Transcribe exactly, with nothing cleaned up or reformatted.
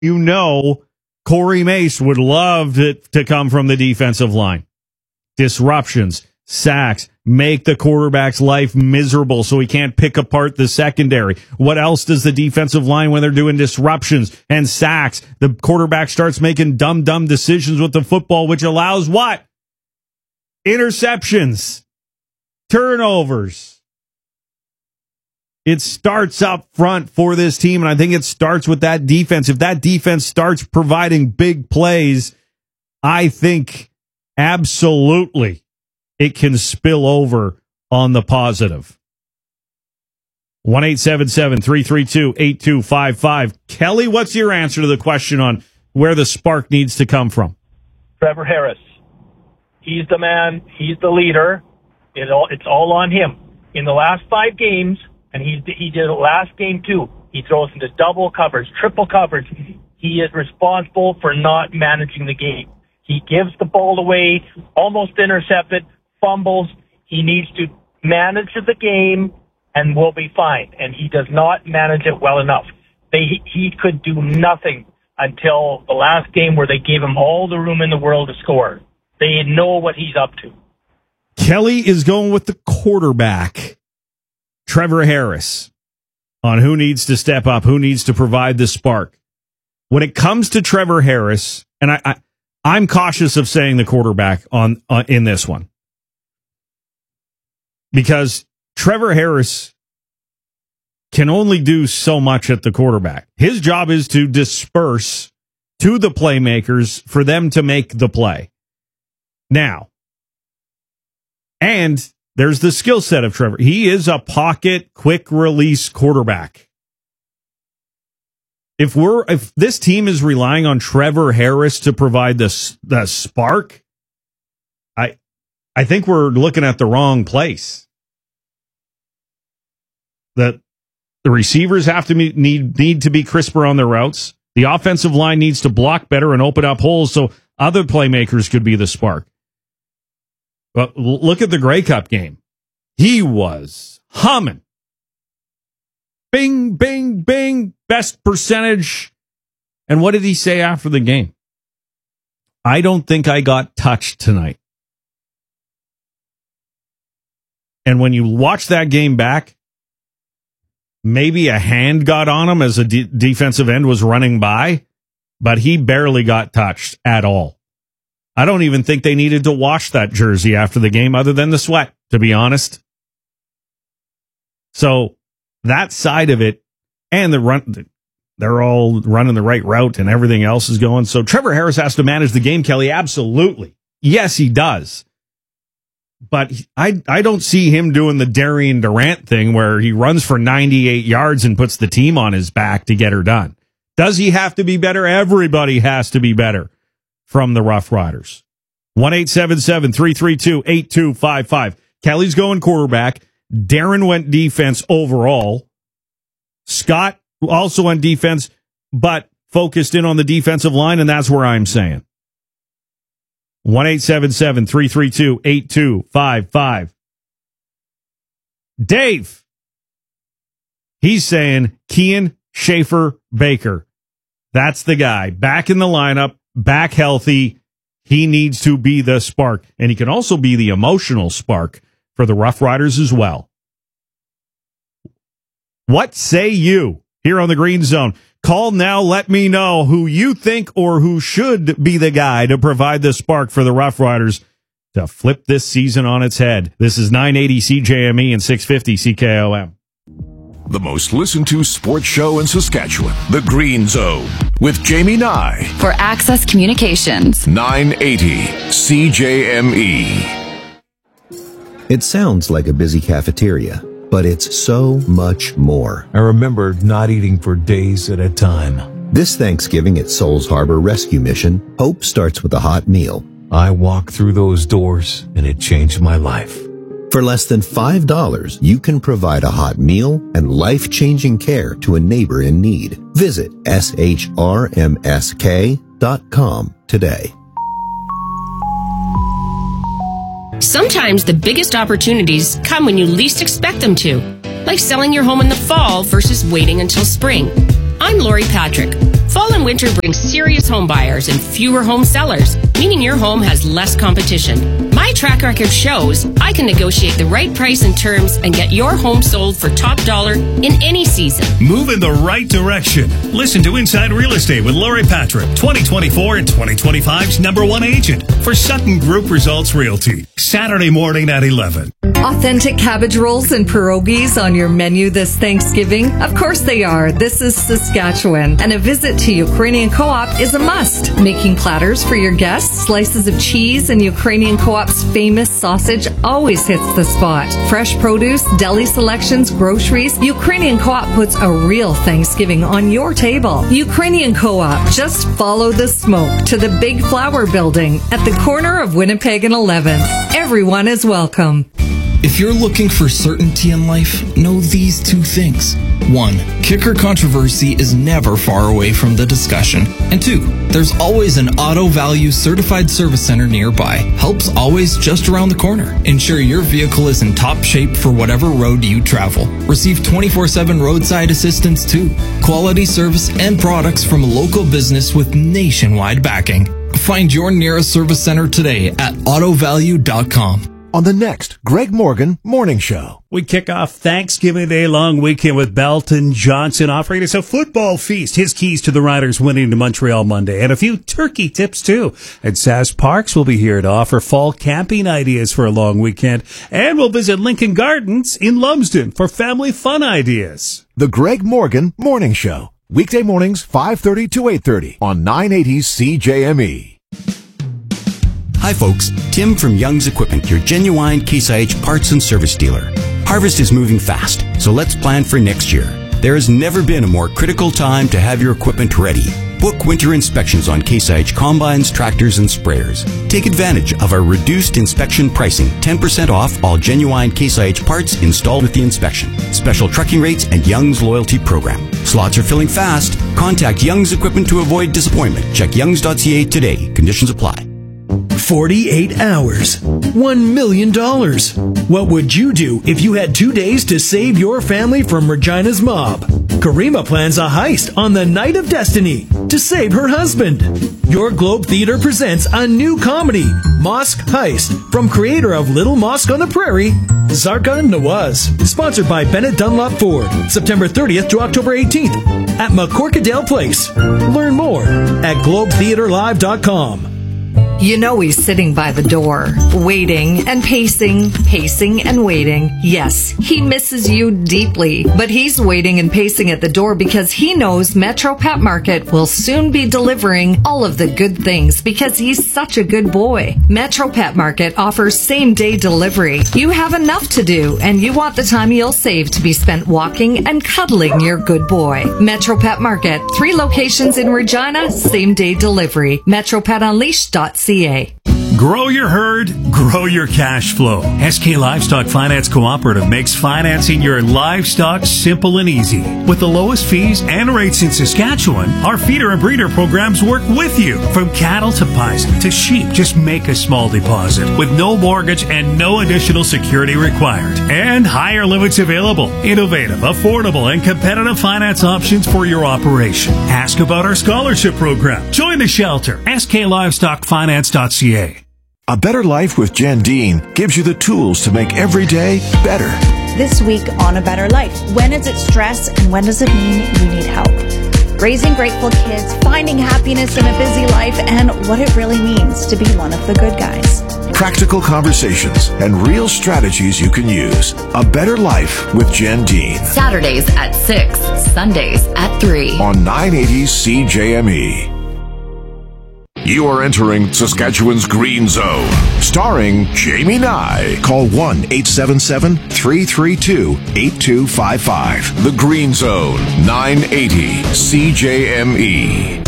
you know Corey Mace would love to, to come from the defensive line. Disruptions, sacks, make the quarterback's life miserable so he can't pick apart the secondary. What else does the defensive line when they're doing disruptions and sacks? The quarterback starts making dumb, dumb decisions with the football, which allows what? Interceptions, turnovers. It starts up front for this team, and I think it starts with that defense. If that defense starts providing big plays, I think absolutely it can spill over on the positive. one eight seven seven, three three two, eight two five five. Kelly, what's your answer to the question on where the spark needs to come from? Trevor Harris. He's the man. He's the leader. It all, it's all on him. In the last five games, and he, he did it last game too, he throws into double coverage, triple coverage. He is responsible for not managing the game. He gives the ball away, almost intercepted, fumbles. He needs to manage the game, and we'll be fine. And he does not manage it well enough. They, he could do nothing until the last game where they gave him all the room in the world to score. They know what he's up to. Kelly is going with the quarterback, Trevor Harris, on who needs to step up, who needs to provide the spark. When it comes to Trevor Harris, and I, I I'm cautious of saying the quarterback on uh, in this one, because Trevor Harris can only do so much at the quarterback. His job is to disperse to the playmakers for them to make the play. Now, and there's the skill set of Trevor. He is a pocket, quick release quarterback. If we're if this team is relying on Trevor Harris to provide the the spark, I I think we're looking at the wrong place. The the receivers have to be, need need to be crisper on their routes. The offensive line needs to block better and open up holes so other playmakers could be the spark. But look at the Grey Cup game. He was humming. Bing, bing, bing. Best percentage. And what did he say after the game? I don't think I got touched tonight. And when you watch that game back, maybe a hand got on him as a de- defensive end was running by, but he barely got touched at all. I don't even think they needed to wash that jersey after the game other than the sweat, to be honest. So that side of it, and the run, they're all running the right route and everything else is going. So Trevor Harris has to manage the game, Kelly. Absolutely. Yes, he does. But I, I don't see him doing the Darian Durant thing where he runs for ninety-eight yards and puts the team on his back to get her done. Does he have to be better? Everybody has to be better from the Rough Riders. one eight seven seven, three three two, eight two five five. Kelly's going quarterback. Darren went defense overall. Scott also on defense, but focused in on the defensive line, and that's where I'm saying. one eight seven seven, three three two, eight two five five. Dave, he's saying Kian Schaefer Baker. That's the guy. Back in the lineup, back healthy. He needs to be the spark, and he can also be the emotional spark for the Rough Riders as well. What say you here on the Green Zone? Call now. Let me know who you think or who should be the guy to provide the spark for the Rough Riders to flip this season on its head. This is nine eighty C J M E and six fifty C K O M. The most listened to sports show in Saskatchewan, The Green Zone, with Jamie Nye. For Access Communications. nine eighty C J M E. It sounds like a busy cafeteria, but it's so much more. I remember not eating for days at a time. This Thanksgiving at Souls Harbor Rescue Mission, hope starts with a hot meal. I walked through those doors, and it changed my life. For less than five dollars, you can provide a hot meal and life-changing care to a neighbor in need. Visit S H R M S K dot com today. Sometimes the biggest opportunities come when you least expect them to, like selling your home in the fall versus waiting until spring. I'm Lori Patrick. Fall and winter brings serious home buyers and fewer home sellers, meaning your home has less competition. My track record shows I can negotiate the right price and terms and get your home sold for top dollar in any season. Move in the right direction. Listen to Inside Real Estate with Lori Patrick, twenty twenty-four and twenty twenty-five's number one agent for Sutton Group Results Realty. Saturday morning at eleven. Authentic cabbage rolls and pierogies on your menu this Thanksgiving? Of course they are. This is Saskatchewan, and a visit to Ukrainian Co-op is a must. Making platters for your guests, slices of cheese, and Ukrainian Co-op's famous sausage always hits the spot. Fresh produce, deli selections, groceries, Ukrainian Co-op puts a real Thanksgiving on your table. Ukrainian Co-op, just follow the smoke to the Big Flower Building at the corner of Winnipeg and eleventh. Everyone is welcome. If you're looking for certainty in life, know these two things. One, kicker controversy is never far away from the discussion. And two, there's always an Auto Value certified service center nearby. Help's always just around the corner. Ensure your vehicle is in top shape for whatever road you travel. Receive twenty-four seven roadside assistance too. Quality service and products from a local business with nationwide backing. Find your nearest service center today at auto value dot com. On the next Greg Morgan Morning Show. We kick off Thanksgiving Day long weekend with Belton Johnson offering us a football feast. His keys to the Riders winning to Montreal Monday, and a few turkey tips too. And Sask Parks will be here to offer fall camping ideas for a long weekend. And we'll visit Lincoln Gardens in Lumsden for family fun ideas. The Greg Morgan Morning Show. Weekday mornings five thirty to eight thirty on nine eighty C J M E. Hi folks, Tim from Young's Equipment, your genuine Case I H parts and service dealer. Harvest is moving fast, so let's plan for next year. There has never been a more critical time to have your equipment ready. Book winter inspections on Case I H combines, tractors, and sprayers. Take advantage of our reduced inspection pricing, ten percent off all genuine Case I H parts installed with the inspection. Special trucking rates and Young's loyalty program. Slots are filling fast. Contact Young's Equipment to avoid disappointment. Check youngs dot c a today. Conditions apply. forty-eight hours. one million dollars. What would you do if you had two days to save your family from Regina's mob? Karima plans a heist on the Night of Destiny to save her husband. Your Globe Theater presents a new comedy, Mosque Heist, from creator of Little Mosque on the Prairie, Zarka Nawaz. Sponsored by Bennett Dunlop Ford. September thirtieth to October eighteenth at McCorkadale Place. Learn more at globe theater live dot com. You know he's sitting by the door, waiting and pacing, pacing and waiting. Yes, he misses you deeply, but he's waiting and pacing at the door because he knows Metro Pet Market will soon be delivering all of the good things because he's such a good boy. Metro Pet Market offers same-day delivery. You have enough to do, and you want the time you'll save to be spent walking and cuddling your good boy. Metro Pet Market, three locations in Regina, same-day delivery. metro pet unleashed dot c a. Grow your herd, grow your cash flow. S K Livestock Finance Cooperative makes financing your livestock simple and easy. With the lowest fees and rates in Saskatchewan, our feeder and breeder programs work with you. From cattle to pies to sheep, just make a small deposit with no mortgage and no additional security required. And higher limits available. Innovative, affordable, and competitive finance options for your operation. Ask about our scholarship program. Join the shelter. S K Livestock Finance dot c a. A Better Life with Jen Dean gives you the tools to make every day better. This week on A Better Life, when is it stress and when does it mean you need help? Raising grateful kids, finding happiness in a busy life, and what it really means to be one of the good guys. Practical conversations and real strategies you can use. A Better Life with Jen Dean. Saturdays at six, Sundays at three. On nine eighty C J M E. You are entering Saskatchewan's Green Zone, starring Jamie Nye. Call one eight seven seven, three three two, eight two five five. The Green Zone, nine eighty C J M E.